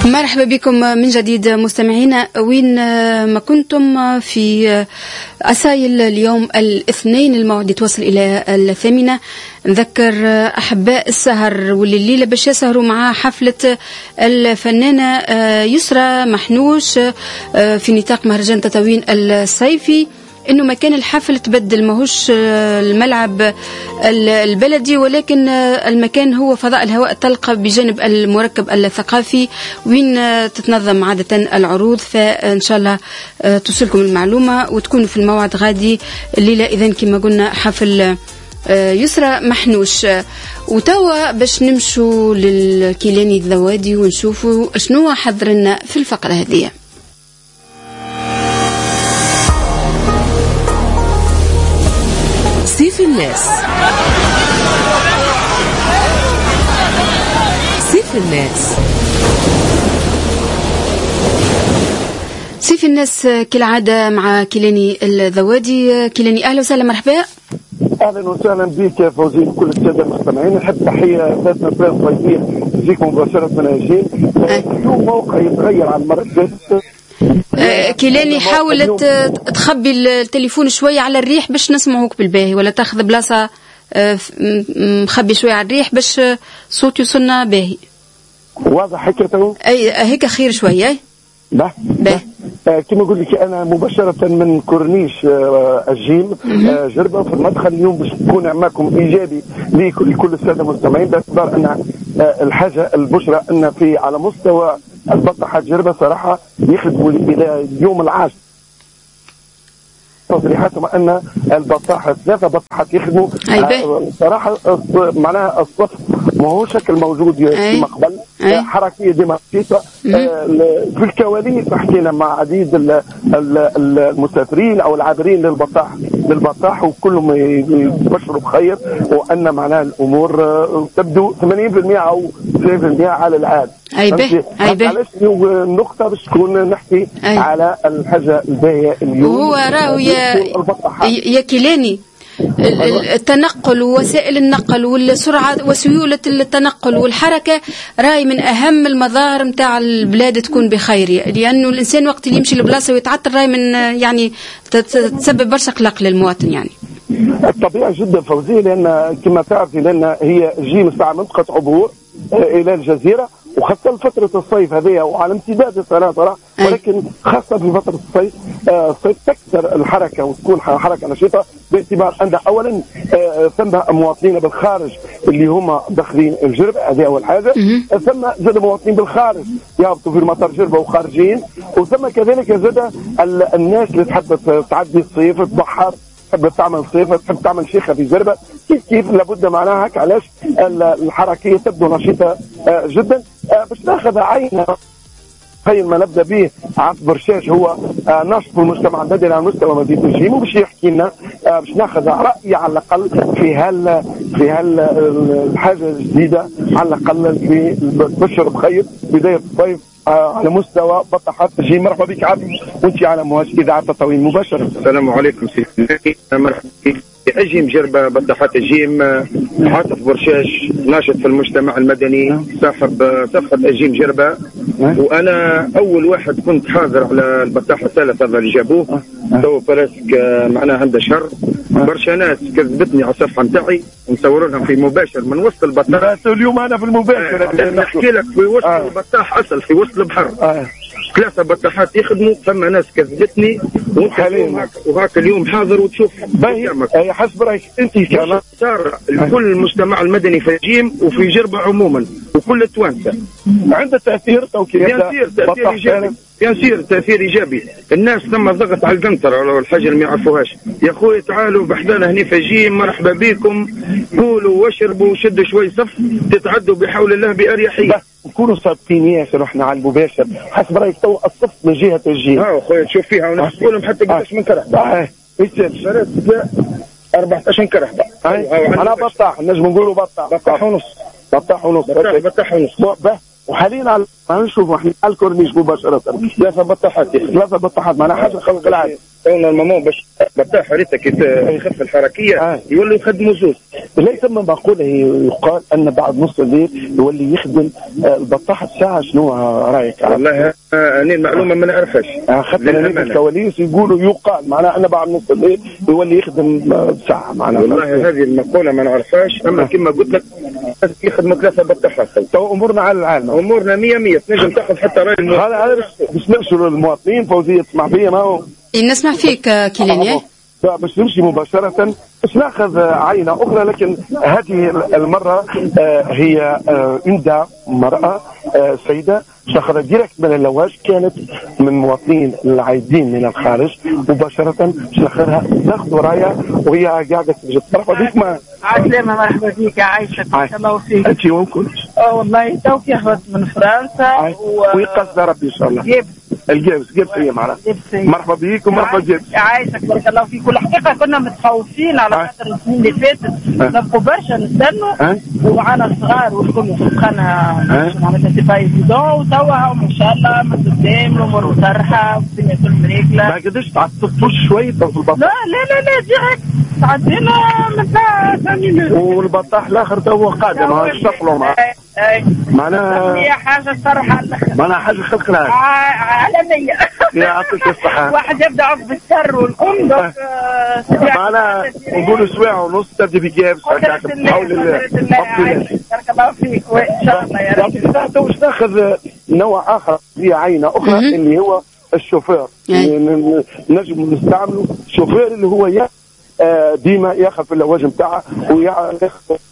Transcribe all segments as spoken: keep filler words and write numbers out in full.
مرحبا بكم من جديد مستمعينا وين ما كنتم في أسايل اليوم الاثنين الموعد يتوصل إلى الثامنة. نذكر أحباء السهر واللي الليلة باش يسهروا مع حفلة الفنانة يسرى محنوش في نطاق مهرجان تطاوين الصيفي، انه مكان الحفل تبدل ماهوش الملعب البلدي ولكن المكان هو فضاء الهواء الطلق بجانب المركب الثقافي وين تتنظم عادة العروض. فان شاء الله توصلكم المعلومة وتكونوا في الموعد غادي الليلة اذا كما قلنا حفل يسرى محنوش. وتوا باش نمشوا للكيلاني الذوادي ونشوفوا شنو حضر لنا في الفقرة هذه. سيف الناس سيف الناس سيف الناس كالعادة مع كيلاني الذوادي. كيلاني أهلا وسهلا مرحبا. اهلا وسهلا بك يا فوزي وكل الساده المستمعين. نحب تحيه ذات نبره صيفيه تجيكم مباشره من عجين. اليوم موقع يتغير عن المره الثالثه. أه كيلاني حاول تخبي التليفون شويه على الريح باش نسمعوك بالباهي، ولا تاخذ بلاصه أه مخبي شويه على الريح باش صوت يوصلنا باهي. واضح هيك تو؟ اي هيك خير شويه. لا باهي. آه كما نقول لك انا مباشره من كورنيش آه الجيم آه جربه في المدخل. اليوم باش نكون معكم ايجابي لكل الساده المستمعين باعتبار ان آه الحاجه البشرى ان في على مستوى البطاحات جربه صراحه يخدموا الى اليوم العاشر تصريحاتهم ان البطاحه ثلاثه بطاحات يخدموا آه صراحه معناها الصف ما هو شكل موجود فيما قبل آه حركيه ديمقراطيه. آه في الكواليس حكينا مع عديد المسافرين او العابرين للبطاح للبطاح وكلهم يبشروا بخير وان معناها الامور آه تبدو ثمانين بالمئة او ثلاثين بالمئة على العاد. اي به اي به علاش النقطه باش تكون نحكي أي. على الحاجه الباهيه اليوم هو راهو يا يا كيلاني التنقل ووسائل النقل والسرعه وسيوله التنقل والحركه راهي من اهم المظاهر نتاع البلاد تكون بخير، لانه الانسان وقت اللي يمشي لبلاصه ويتعطل راهي من يعني تسبب برشا قلق للمواطن. يعني الطبيعي جدا فوزي لان كما تعرفي لان هي جيم ساعه منطقه عبور الى الجزيره وخاصه فتره الصيف هذه وعلى امتداد السنه ترى، ولكن خاصه في فتره الصيف الصيف تكثر الحركه وتكون حركه نشيطه باعتبار ان اولا ثم مواطنين بالخارج اللي هما داخلين الجربه هذه اول حاجه، ثم زاد مواطنين بالخارج يهبطوا في المطار جربه وخارجين، وثم كذلك زاد الناس اللي تحب تعدي الصيف تبحر تحب تعمل صيف تحب تعمل شيخه في جربه كيف كيف لابد معناها هك. علاش الحركيه تبدو نشيطه جدا. باش ناخذ عينه خير ما نبدا به عبد برشاش هو ناشط في المجتمع المدني على مستوى مدينه الجيم وباش يحكي لنا باش ناخذ راي على الاقل في هال في هال الحاجه الجديده على الاقل في بشر بخير بدايه الصيف على مستوى بطاحات الجيم. مرحبا بك عبد وانت على مواجهه اذاعه تطاوين مباشره. السلام عليكم سيدي. مرحبا بك. الجيم جربة بطاحات الجيم عاطف برشاش ناشط في المجتمع المدني صاحب صفحة الجيم جربة، وانا اول واحد كنت حاضر على البطاحة الثالثة اللي جابوه تو براسك معناها عنده شهر. برشا ناس كذبتني على الصفحة نتاعي نصور لهم في مباشر من وسط البطاح. اليوم انا في المباشر آه نحكي لك في وسط آه. البطاح اصل في وسط البحر آه. ثلاثة بطاحات يخدموا ثم ناس كذبتني وهاك اليوم حاضر وتشوف باهي حسب رايك انت كمان صار لكل المجتمع المدني في الجيم وفي جربة عموما وكل التوانسة عنده تأثير تأثير تأثير إيجابي يصير تأثير إيجابي. الناس ثم ضغط على القنطرة على الحاجة اللي ما يعرفوهاش يا أخوي تعالوا بحذانا هني في الجيم مرحبا بكم كولوا واشربوا وشدوا شوي صف تتعدوا بحول الله بأريحية. نكونوا صادقين ياسر احنا على المباشر حسب رايك تو الصف من جهه الجيم. اه خويا تشوف فيها ونحسبوا لهم حتى قداش من كره. اه يصير أربعطاش كره. انا بطاح نجم نقولوا بطاح بطاح ونص بطاح ونص بطاح ونص. وحاليا على نشوفوا احنا على الكورنيش مباشره ثلاثه بطاحات ثلاثه بطاحات معناها حاجه خلق العاده نورمالمون باش بطاح ريتك كي يخف الحركيه آه. يولوا يخدموا زوز. لا ثم مقوله يقال ان بعد نص الليل يولي يخدم البطاح الساعه. شنو رايك؟ والله انا المعلومه ما نعرفهاش. خاطر الكواليس يقولوا يقال معناها ان بعد نص الليل يولي يخدم ساعه معناها. والله هذه المقوله ما نعرفهاش، اما كما قلت لك يخدموا ثلاثه بطاحات. تو امورنا على العالم، امورنا مية مية. تنجم تاخذ حتى راي هذا هذا باش نرسلوا للمواطنين. فوزيه تسمع فيا؟ ما هو نسمع فيك كيليني. باش نمشي مباشرة باش ناخذ عينة أخرى، لكن هذه المرة هي إندا مرأة سيدة شخرت ديريكت من اللواج، كانت من مواطنين العايدين من الخارج مباشرة. شخرها ناخذ ورايا وهي قاعدة تسجل. مرحبا بك. ما عسلامة. مرحبا بك يا عايشة. بارك الله فيك. أنت وين كنت؟ اه والله توكي هبط من فرنسا و... ويقصد ربي إن شاء الله. جيب الجبس جبس هي معنا. مرحبا بيك ومرحبا جبس. عايشك بارك الله فيك. والحقيقه كنا متخوفين على خاطر السنين اللي فاتت نبقوا برشا نستنوا ومعنا صغار والكل سبقنا معناتها سي با ايفيدون، وتوا ما شاء الله ما قدام الامور مسرحه والدنيا كل مريكله. ما قدرتش تعطلتوش شوي في البطاح؟ لا لا لا لا ديريكت تعدينا من ثاني. والبطاح الاخر توا قادم اشتغلوا معاه. معناها هي حاجه صراحه معناها حاجه خلق العالم عالميه. يعطيك الصحه. واحد يبدا عقب السر والام دوك معناها نقولوا سواعه ونص تبدا بجابس هكاك بحول الله. بارك الله فيك وان شاء الله يا رب. يعطيك باش ناخذ نوع اخر في عينه اخرى اللي هو الشوفير. نجم نستعملوا الشوفير اللي هو ديما ياخذ في اللواج نتاعه وياخذ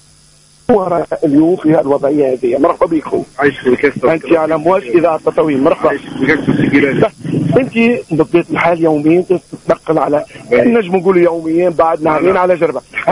هو اليوم في هذه الوضعيه هذه. مرحبا بكم. انت على امواج اذاعه التطوير. مرحبا. انت بطبيعه الحال يوميا تتنقل على نجم نقولوا يوميا بعد نعمين على جربه.